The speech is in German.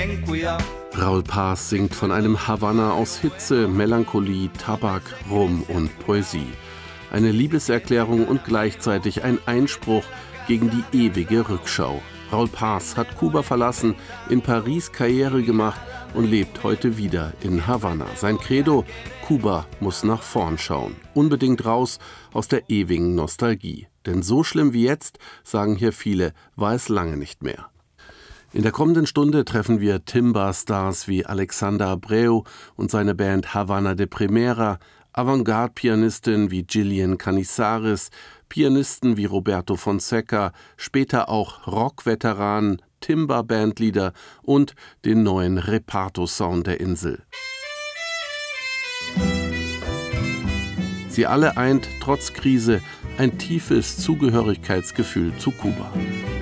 ten cuidado. Raúl Paz singt von einem Havanna aus Hitze, Melancholie, Tabak, Rum und Poesie. Eine Liebeserklärung und gleichzeitig ein Einspruch gegen die ewige Rückschau. Raúl Paz hat Kuba verlassen, in Paris Karriere gemacht und lebt heute wieder in Havanna. Sein Credo: Kuba muss nach vorn schauen. Unbedingt raus aus der ewigen Nostalgie. Denn so schlimm wie jetzt, sagen hier viele, war es lange nicht mehr. In der kommenden Stunde treffen wir Timba-Stars wie Alexander Abreu und seine Band Havana de Primera, Avantgarde-Pianistin wie Gillian Canizares, Pianisten wie Roberto Fonseca, später auch Rock-Veteranen, Timba-Bandleader und den neuen Reparto-Sound der Insel. Sie alle eint trotz Krise ein tiefes Zugehörigkeitsgefühl zu Kuba.